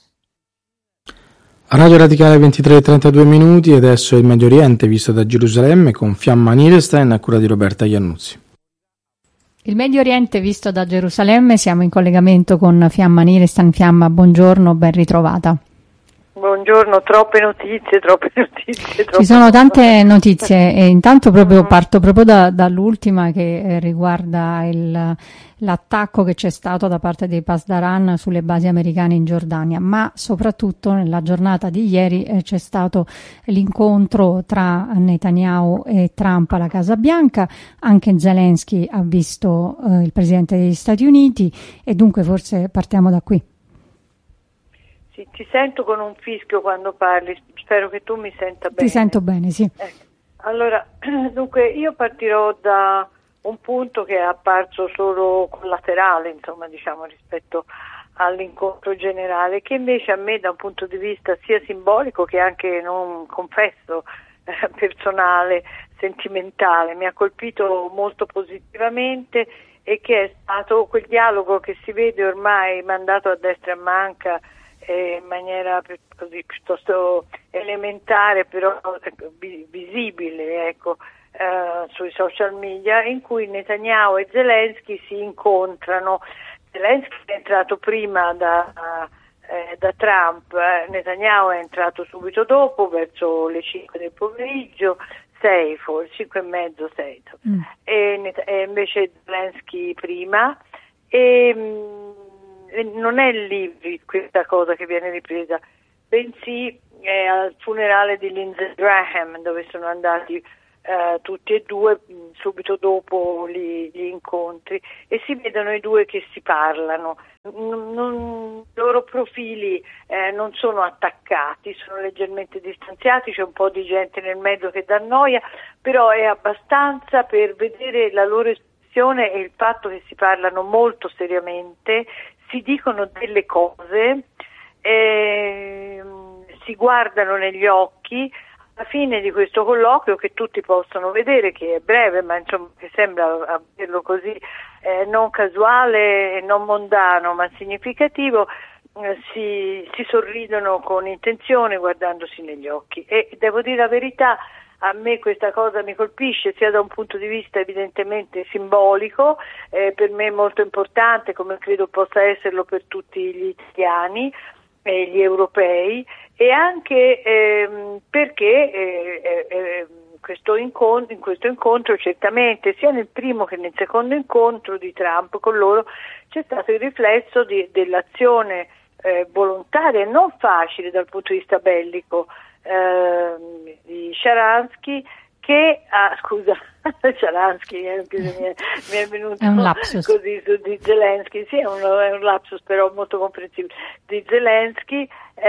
Radio Radicale 23:32 minuti, adesso il Medio Oriente visto da Gerusalemme con Fiamma Nierstein a cura di Roberta Iannuzzi. Il Medio Oriente visto da Gerusalemme, siamo in collegamento con Fiamma Nierstein. Fiamma, buongiorno, ben ritrovata. Buongiorno, troppe notizie. Ci sono tante notizie e intanto parto proprio dall'ultima che riguarda l'attacco che c'è stato da parte dei Pasdaran sulle basi americane in Giordania, ma soprattutto nella giornata di ieri c'è stato l'incontro tra Netanyahu e Trump alla Casa Bianca. Anche Zelensky ha visto il Presidente degli Stati Uniti e dunque forse partiamo da qui. Sì, ti sento con un fischio quando parli, spero che tu mi senta bene. Ti sento bene, sì. Allora, dunque io partirò da un punto che è apparso solo collaterale, insomma, diciamo, rispetto all'incontro generale, che invece a me da un punto di vista sia simbolico che anche, non confesso, personale, sentimentale, mi ha colpito molto positivamente, e che è stato quel dialogo che si vede ormai mandato a destra e a manca in maniera così piuttosto elementare, però visibile, ecco, sui social media, in cui Netanyahu e Zelensky si incontrano. Zelensky è entrato prima da Trump, Netanyahu è entrato subito dopo, verso le 5 del pomeriggio, 6 forse, 5 e mezzo, 6, e invece Zelensky prima, non è lì questa cosa che viene ripresa, bensì è al funerale di Lindsey Graham, dove sono andati tutti e due subito dopo gli incontri, e si vedono i due che si parlano. I loro profili non sono attaccati, sono leggermente distanziati, c'è un po' di gente nel mezzo che dà noia, però è abbastanza per vedere la loro espressione e il fatto che si parlano molto seriamente, si dicono delle cose, si guardano negli occhi. Alla fine di questo colloquio, che tutti possono vedere, che è breve, ma insomma che sembra averlo così non casuale e non mondano, ma significativo, si sorridono con intenzione guardandosi negli occhi. E devo dire la verità, a me questa cosa mi colpisce sia da un punto di vista evidentemente simbolico, per me molto importante, come credo possa esserlo per tutti gli italiani e gli europei, e anche perché in questo incontro certamente, sia nel primo che nel secondo incontro di Trump con loro, c'è stato il riflesso dell'azione volontaria e non facile dal punto di vista bellico di Sharansky, che Sharansky mi è venuto un lapsus così su di Zelensky, sì, è un lapsus però molto comprensibile, di Zelensky,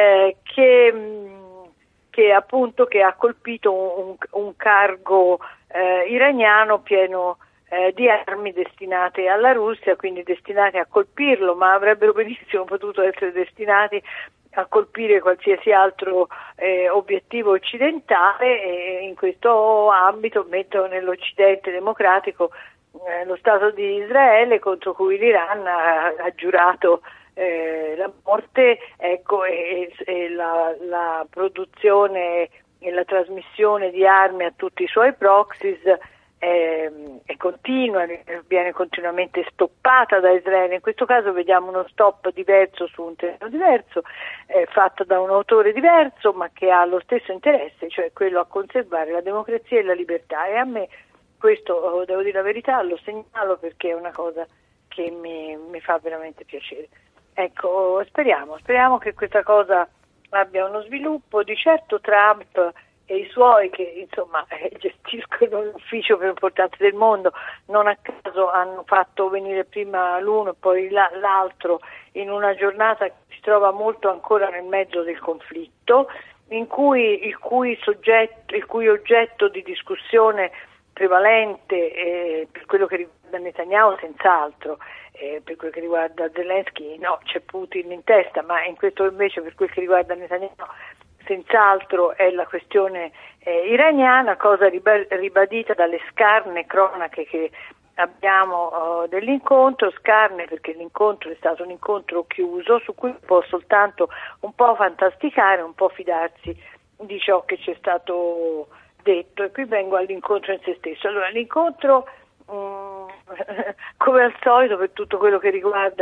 che appunto che ha colpito un cargo iraniano pieno di armi destinate alla Russia, quindi destinate a colpirlo, ma avrebbero benissimo potuto essere destinati a colpire qualsiasi altro obiettivo occidentale, e in questo ambito metto nell'Occidente democratico lo Stato di Israele, contro cui l'Iran ha giurato la morte, ecco, e la produzione e la trasmissione di armi a tutti i suoi proxies è continua, viene continuamente stoppata da Israele. In questo caso vediamo uno stop diverso su un terreno diverso, fatto da un autore diverso, ma che ha lo stesso interesse, cioè quello a conservare la democrazia e la libertà, e a me questo, devo dire la verità, lo segnalo perché è una cosa che mi fa veramente piacere. Ecco, speriamo che questa cosa abbia uno sviluppo. Di certo Trump e i suoi, che insomma gestiscono l'ufficio più importante del mondo, non a caso hanno fatto venire prima l'uno e poi l'altro in una giornata che si trova molto ancora nel mezzo del conflitto, il cui oggetto di discussione prevalente per quello che riguarda Netanyahu senz'altro, per quello che riguarda Zelensky no, c'è Putin in testa, ma in questo invece per quel che riguarda Netanyahu senz'altro è la questione iraniana, cosa ribadita dalle scarne cronache che abbiamo dell'incontro, scarne perché l'incontro è stato un incontro chiuso su cui può soltanto un po' fantasticare, un po' fidarsi di ciò che ci è stato detto. E qui vengo all'incontro in se stesso. Allora, l'incontro come al solito per tutto quello che riguarda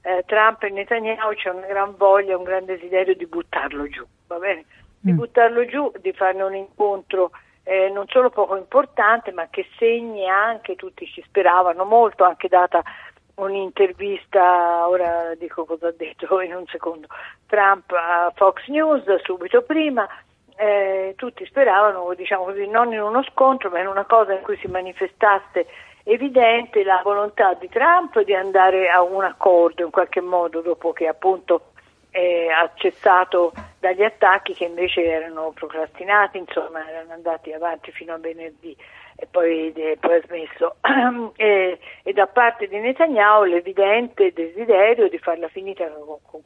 Trump e Netanyahu c'è una gran voglia, un gran desiderio di buttarlo giù, va bene? Di buttarlo giù, di farne un incontro non solo poco importante, ma che segni anche, tutti ci speravano molto, anche data un'intervista, ora dico cosa ha detto in un secondo, Trump a Fox News subito prima, tutti speravano, diciamo così, non in uno scontro, ma in una cosa in cui si manifestasse evidente la volontà di Trump di andare a un accordo in qualche modo, dopo che appunto ha cessato dagli attacchi che invece erano procrastinati, insomma erano andati avanti fino a venerdì e poi ha smesso. E da parte di Netanyahu l'evidente desiderio di farla finita con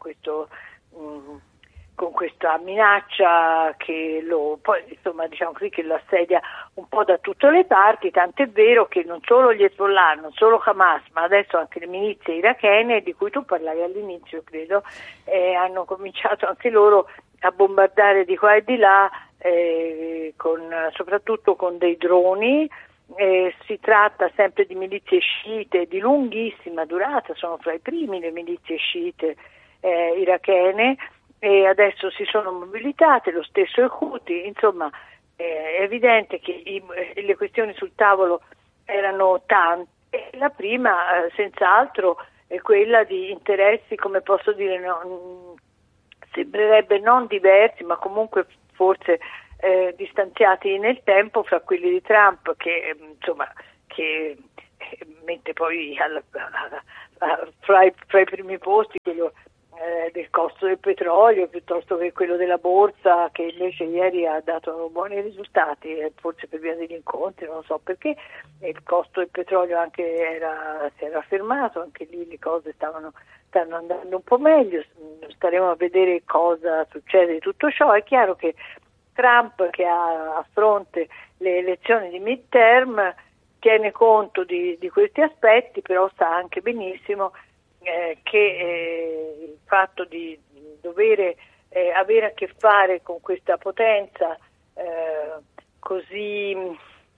questa minaccia che poi insomma diciamo così, che lo assedia un po' da tutte le parti, tant'è vero che non solo gli Hezbollah, non solo Hamas, ma adesso anche le milizie irachene, di cui tu parlavi all'inizio credo, hanno cominciato anche loro a bombardare di qua e di là, soprattutto con dei droni. Si tratta sempre di milizie sciite di lunghissima durata, sono fra i primi le milizie sciite irachene, e adesso si sono mobilitate, lo stesso i Houthi, insomma è evidente che le questioni sul tavolo erano tante. La prima senz'altro è quella di interessi, come posso dire, sembrerebbe non diversi, ma comunque forse distanziati nel tempo fra quelli di Trump, che mette poi fra i primi posti quello del costo del petrolio, piuttosto che quello della borsa, che invece ieri ha dato buoni risultati, forse per via degli incontri, non so perché. Il costo del petrolio anche si era fermato, anche lì le cose stanno andando un po' meglio, staremo a vedere cosa succede di tutto ciò. È chiaro che Trump, che ha a fronte le elezioni di midterm, tiene conto di questi aspetti, però sa anche benissimo che il fatto di dover avere a che fare con questa potenza così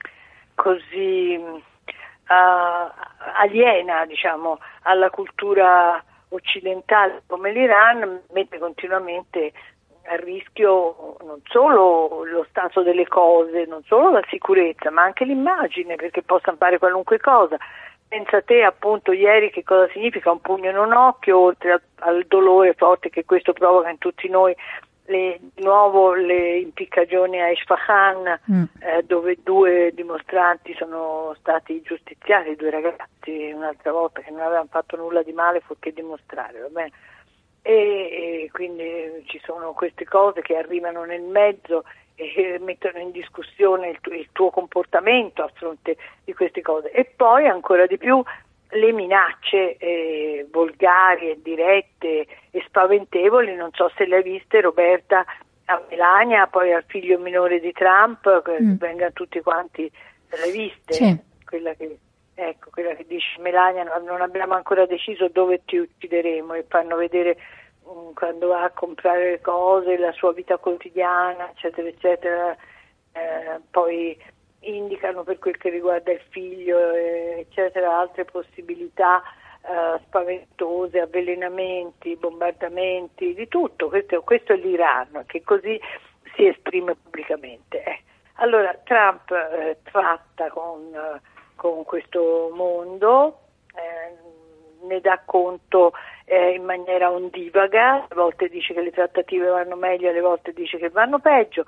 aliena, diciamo, alla cultura occidentale come l'Iran, mette continuamente a rischio non solo lo stato delle cose, non solo la sicurezza, ma anche l'immagine, perché possa fare qualunque cosa. Pensa te appunto ieri che cosa significa un pugno in un occhio, oltre al dolore forte che questo provoca in tutti noi, di nuovo le impiccagioni a Isfahan, dove 2 dimostranti sono stati giustiziati, 2 ragazzi, un'altra volta, che non avevano fatto nulla di male fuorché dimostrare, va bene? E quindi ci sono queste cose che arrivano nel mezzo e mettono in discussione il tuo comportamento a fronte di queste cose. E poi ancora di più le minacce volgari e dirette e spaventevoli, non so se le hai viste, Roberta, a Melania, poi al figlio minore di Trump, vengano tutti quanti, le hai viste? Sì. Quella che dice Melania, non abbiamo ancora deciso dove ti uccideremo, e fanno vedere quando va a comprare le cose, la sua vita quotidiana, eccetera, eccetera, poi indicano per quel che riguarda il figlio, eccetera, altre possibilità spaventose, avvelenamenti, bombardamenti, di tutto. Questo è l'Iran, che così si esprime pubblicamente. Allora Trump tratta con questo mondo, ne dà conto in maniera ondivaga, a volte dice che le trattative vanno meglio, alle volte dice che vanno peggio.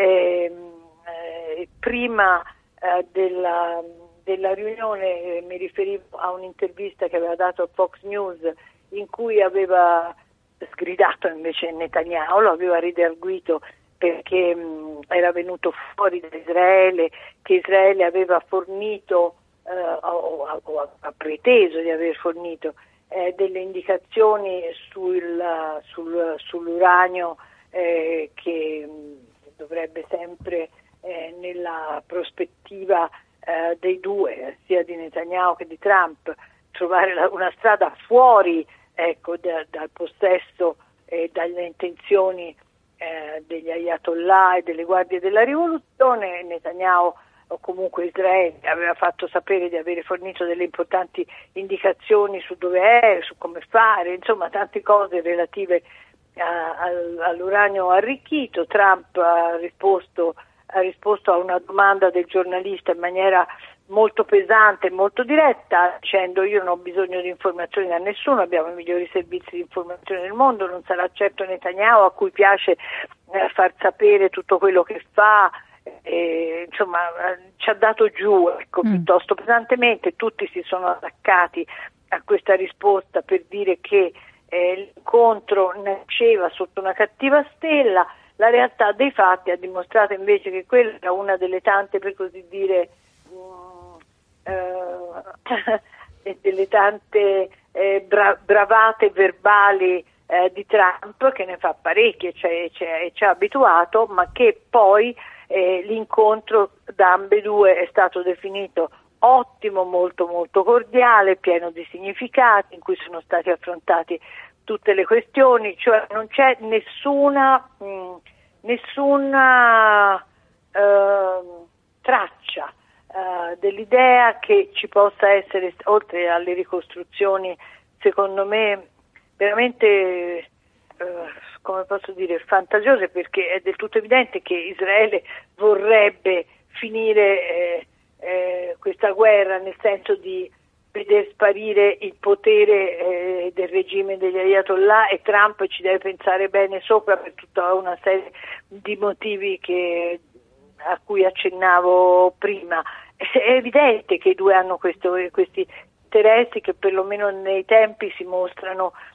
Prima della riunione mi riferivo a un'intervista che aveva dato a Fox News, in cui aveva sgridato invece Netanyahu, lo aveva ridarguito perché era venuto fuori da Israele, che Israele aveva fornito o ha preteso di aver fornito delle indicazioni sull'uranio che dovrebbe sempre nella prospettiva dei due, sia di Netanyahu che di Trump, trovare una strada fuori, ecco, dal possesso e dalle intenzioni degli ayatollah e delle guardie della rivoluzione. Netanyahu o comunque Israele aveva fatto sapere di avere fornito delle importanti indicazioni su dove è, su come fare, insomma tante cose relative all'uranio arricchito. Trump ha risposto a una domanda del giornalista in maniera molto pesante e molto diretta, dicendo: io non ho bisogno di informazioni da nessuno, abbiamo i migliori servizi di informazione del mondo, non sarà certo Netanyahu a cui piace far sapere tutto quello che fa. Insomma, ci ha dato giù, ecco, piuttosto pesantemente. Tutti si sono attaccati a questa risposta per dire che l'incontro nasceva sotto una cattiva stella. La realtà dei fatti ha dimostrato invece che quella era una delle tante, per così dire, delle tante bravate verbali di Trump, che ne fa parecchie e ci ha abituato, ma che poi l'incontro da ambedue è stato definito ottimo, molto molto cordiale, pieno di significati, in cui sono stati affrontati tutte le questioni, cioè non c'è nessuna traccia dell'idea che ci possa essere, oltre alle ricostruzioni secondo me veramente come posso dire, fantasiose, perché è del tutto evidente che Israele vorrebbe finire questa guerra, nel senso di veder sparire il potere del regime degli Ayatollah, e Trump ci deve pensare bene sopra per tutta una serie di motivi a cui accennavo prima. È evidente che i due hanno questi interessi che perlomeno nei tempi si mostrano